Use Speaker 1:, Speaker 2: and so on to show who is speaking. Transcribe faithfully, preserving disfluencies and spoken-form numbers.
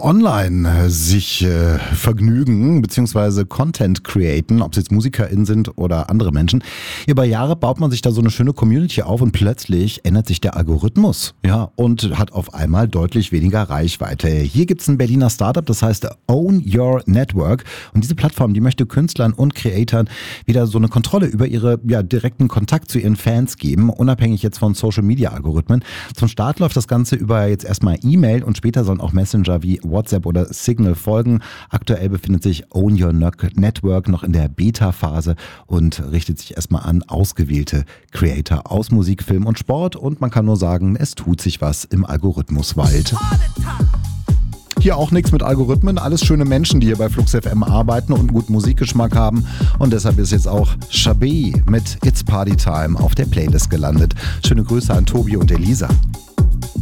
Speaker 1: online sich äh, vergnügen bzw. Content createn, ob es jetzt MusikerInnen sind oder andere Menschen. Über Jahre baut man sich da so eine schöne Community auf und plötzlich ändert sich der Algorithmus, ja, und hat auf einmal deutlich weniger Reichweite. Hier gibt's ein Berliner Startup, das heißt Own Your Network, und diese Plattform, die möchte Künstlern und Creatoren wieder so eine Kontrolle über ihre ja, direkten Kontakt zu ihren Fans geben, unabhängig jetzt von Social-Media-Algorithmen. Zum Start läuft das Ganze über jetzt erstmal E-Mail und später sollen auch Messenger wie WhatsApp oder Signal folgen. Aktuell befindet sich Own Your Network noch in der Beta-Phase und richtet sich erstmal an ausgewählte Creator aus Musik, Film und Sport, und man kann nur sagen, es tut sich was im Algorithmuswald. Hier auch nichts mit Algorithmen, alles schöne Menschen, die hier bei Flux F M arbeiten und gut Musikgeschmack haben, und deshalb ist jetzt auch Chabé mit It's Party Time auf der Playlist gelandet. Schöne Grüße an Tobi und Elisa.